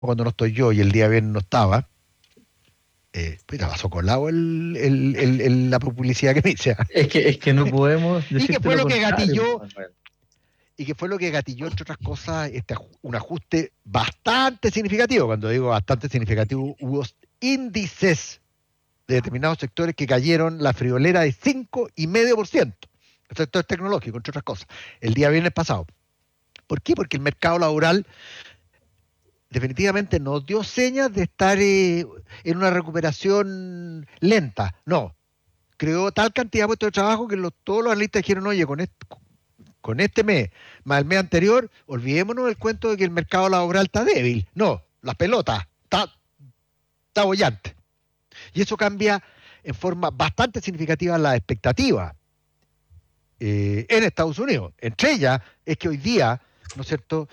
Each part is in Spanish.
cuando no estoy yo y el día viernes no estaba, pues pasó colado la publicidad que me hice. Es que no podemos Y que decirte fue lo lo que contrario, gatilló, Manuel. y que fue lo que gatilló, entre otras cosas, un ajuste bastante significativo. Cuando digo bastante significativo, hubo índices de determinados sectores que cayeron la friolera de 5,5%. El sector tecnológico, entre otras cosas, el día viernes pasado. ¿Por qué? Porque el mercado laboral definitivamente no dio señas de estar en una recuperación lenta. No, creó tal cantidad de puestos de trabajo que todos los analistas dijeron, oye, con este mes, más el mes anterior, olvidémonos del cuento de que el mercado laboral está débil. No, la pelota está bollante. Y eso cambia en forma bastante significativa la expectativa en Estados Unidos. Entre ellas es que hoy día, ¿no es cierto?,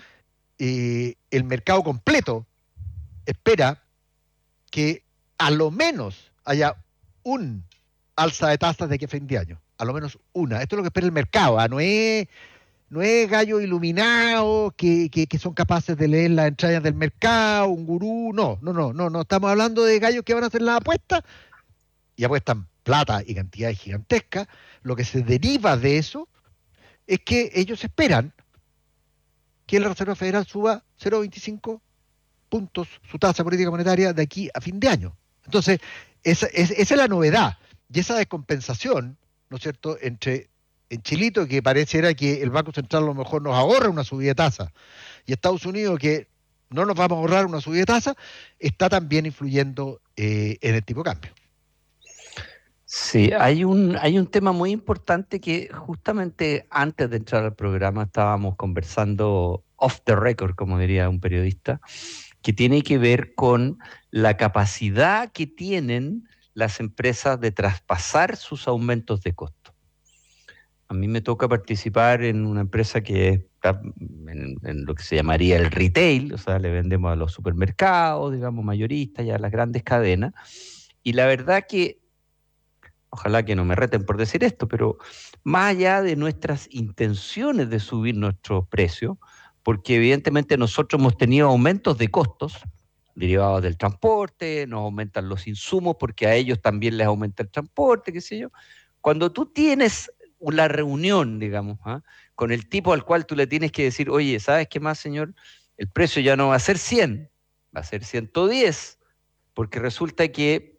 el mercado completo espera que a lo menos haya un alza de tasas de aquí a fin de año. A lo menos una. Esto es lo que espera el mercado. No es gallo iluminado que son capaces de leer las entrañas del mercado, un gurú. No. Estamos hablando de gallos que van a hacer las apuestas y apuestan plata y cantidades gigantescas. Lo que se deriva de eso es que ellos esperan que la Reserva Federal suba 0,25 puntos su tasa política monetaria de aquí a fin de año. Entonces, esa es la novedad. Y esa descompensación, ¿no es cierto?, en Chilito, que pareciera que el Banco Central a lo mejor nos ahorra una subida de tasa, y Estados Unidos, que no nos vamos a ahorrar una subida de tasa, está también influyendo en el tipo de cambio. Sí, hay un tema muy importante que justamente antes de entrar al programa estábamos conversando off the record, como diría un periodista, que tiene que ver con la capacidad que tienen las empresas de traspasar sus aumentos de costo. A mí me toca participar en una empresa que está en lo que se llamaría el retail, o sea, le vendemos a los supermercados, digamos, mayoristas y a las grandes cadenas. Y la verdad que, ojalá que no me reten por decir esto, pero más allá de nuestras intenciones de subir nuestros precios, porque evidentemente nosotros hemos tenido aumentos de costos derivados del transporte, nos aumentan los insumos porque a ellos también les aumenta el transporte, qué sé yo. Cuando tú tienes una reunión, digamos, con el tipo al cual tú le tienes que decir, oye, ¿sabes qué más, señor? El precio ya no va a ser 100, va a ser 110, porque resulta que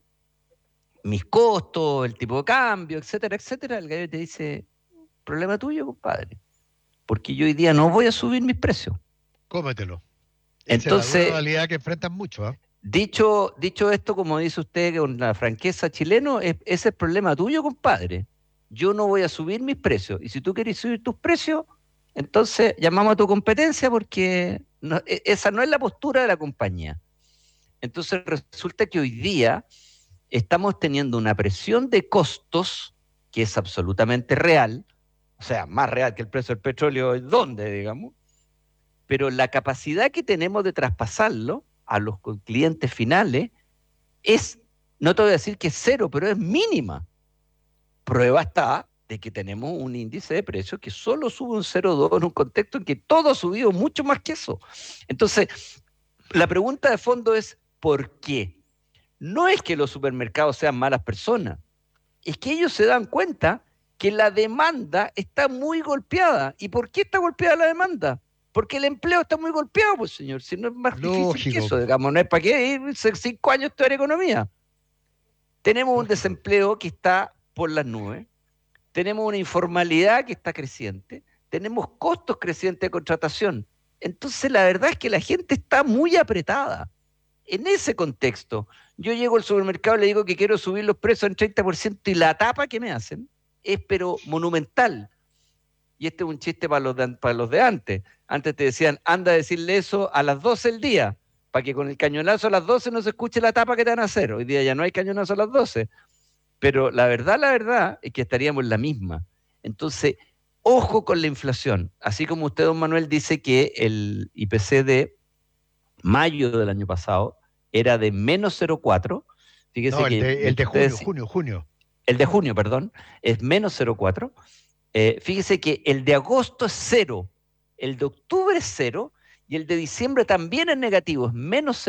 mis costos, el tipo de cambio, etcétera, etcétera, el gallo te dice, problema tuyo, compadre, porque yo hoy día no voy a subir mis precios. Cómetelo. Esa es la dura Entonces, realidad que enfrentan muchos. dicho esto, como dice usted con la franqueza chileno, ese es el problema tuyo, compadre. Yo no voy a subir mis precios. Y si tú quieres subir tus precios, entonces llamamos a tu competencia porque esa no es la postura de la compañía. Entonces resulta que hoy día estamos teniendo una presión de costos que es absolutamente real, o sea, más real que el precio del petróleo, ¿dónde, digamos? Pero la capacidad que tenemos de traspasarlo a los clientes finales es, no te voy a decir que es cero, pero es mínima. Prueba está de que tenemos un índice de precios que solo sube un 0,2 en un contexto en que todo ha subido mucho más que eso. Entonces, la pregunta de fondo es, ¿por qué? No es que los supermercados sean malas personas, es que ellos se dan cuenta que la demanda está muy golpeada. ¿Y por qué está golpeada la demanda? Porque el empleo está muy golpeado, pues señor, si no es más difícil que Lógico. eso, digamos, no es para qué irse 5 años a estudiar economía. Tenemos un Lógico. desempleo que está por las nubes, tenemos una informalidad que está creciente, tenemos costos crecientes de contratación. Entonces la verdad es que la gente está muy apretada. En ese contexto, yo llego al supermercado y le digo que quiero subir los precios en 30% y la tapa que me hacen es pero monumental. Y este es un chiste para los de antes. Antes te decían, anda a decirle eso a las 12 del día, para que con el cañonazo a las 12 no se escuche la tapa que te van a hacer. Hoy día ya no hay cañonazo a las 12. Pero la verdad es que estaríamos en la misma. Entonces, ojo con la inflación. Así como usted, don Manuel, dice que el IPC de mayo del año pasado era de menos 0,4. Fíjese No, el que de, el de ustedes, junio. el de junio, perdón, es menos 0,4. Fíjese que el de agosto es 0, el de octubre es 0 Y el de diciembre también es negativo, es menos